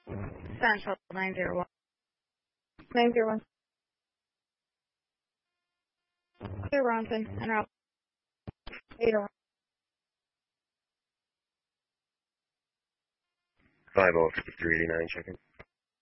Central 901. 901. Clear Ronson, and Rob. 801. 505389, check-in.